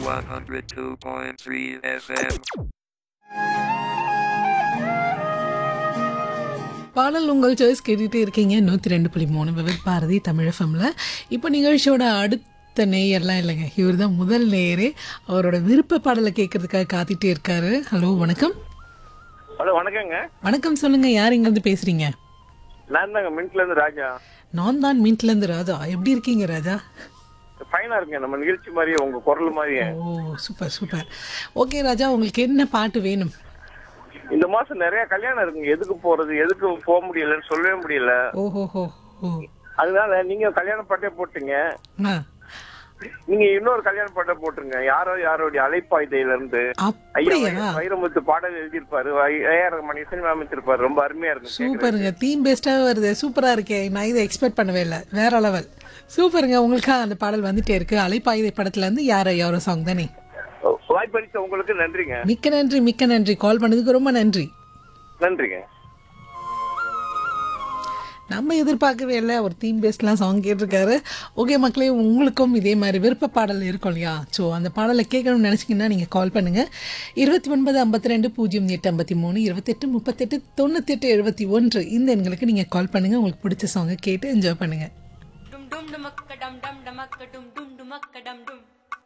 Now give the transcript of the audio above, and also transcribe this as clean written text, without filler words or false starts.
102.3 FM. பாடல் உங்கள் choice கேட்டுகிட்டே இருக்கீங்க 102.3 விவித் பாரதி தமிழ் எஃப்எம்ல. இப்போ நிகழ்ச்சியோட அடுத்த நேயர்லாம் இல்லைங்க, இவர் தான் முதல் நேயரே. அவரோட விருப்ப பாடலை கேட்கறதுக்காக காத்துட்டே இருக்காரு. ஹலோ, வணக்கம். ஹலோ, வணக்கங்க. வணக்கம், சொல்லுங்க, யார் இங்கேருந்து பேசுறீங்க? நான் தாங்க மின்ட்ல இருந்து ராஜா. நான் தான் மீன்ட்லேருந்து ராஜா. எப்படி இருக்கீங்க ராஜா? ஃபைனா இருக்கேன். நம்ம நிகழ்ச்சி மாதிரியே, உங்க குரல் மாதிரியே. ஓ, சூப்பர் சூப்பர். ஓகே ராஜா, உங்களுக்கு என்ன பாட்டு வேணும்? இந்த மாசம் நிறைய கல்யாணம் இருக்குங்க. எதுக்கு போறது, எதுக்கு போக முடியலன்னு சொல்லவே முடியல. ஓஹோஹோ. ஓ, அதனால நீங்க கல்யாண பாட்டே போட்டுங்க. ஆ, நீங்க இன்னொரு கல்யாண பாட்டை போட்டுருங்க. யாரோடைய அலைப்பாய்தையில இருந்து. ஐயா அப்படியா? வைரமுத்து பாடல் எழுதியிருப்பாரு. ஏஆர் ரஹ்மான் இசையமைச்சிருப்பாரு. ரொம்ப அருமையா இருக்கு. சூப்பருங்க, தீம் பெஸ்ட்டாக வருது. சூப்பராக இருக்கே. நான் இதை எக்ஸ்பெக்ட் பண்ணவே இல்லை. வேற லெவல். சூப்பருங்க. உங்களுக்காக அந்த பாடல் வந்துட்டே இருக்கு. அலைப்பாயுதை படத்துலேருந்து யாரோ சாங் தானே. வாய்ப்பளித்த உங்களுக்கு நன்றிங்க. மிக்க நன்றி, மிக்க நன்றி. கால் பண்ணதுக்கு ரொம்ப நன்றி. நன்றிங்க. நம்ம எதிர்பார்க்கவே இல்லை, ஒரு தீம் பேஸ்ட்லாம் சாங் கேட்டிருக்காரு. ஓகே மக்களே, உங்களுக்கும் இதே மாதிரி விருப்ப பாடல் இருக்கும் இல்லையா? ஸோ அந்த பாடலை கேட்கணும்னு நினச்சிங்கன்னா நீங்கள் கால் பண்ணுங்கள். 29520853 2838 98 71 இந்த எண்களுக்கு நீங்கள் கால் பண்ணுங்கள். உங்களுக்கு பிடிச்ச சாங்கை கேட்டு என்ஜாய் பண்ணுங்கள். dum dum dumakka dum dum dumakka dum dum dumakka dum dum